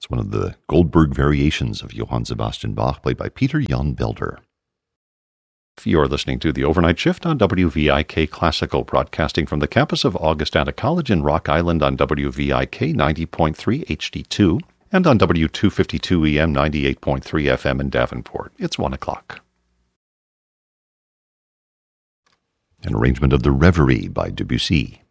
It's one of the Goldberg variations of Johann Sebastian Bach, played by Peter Jan Belder. You're listening to The Overnight Shift on WVIK Classical, broadcasting from the campus of Augustana College in Rock Island on WVIK 90.3 HD2 and on W252 EM 98.3 FM in Davenport. It's 1 o'clock. An arrangement of the Reverie by Debussy.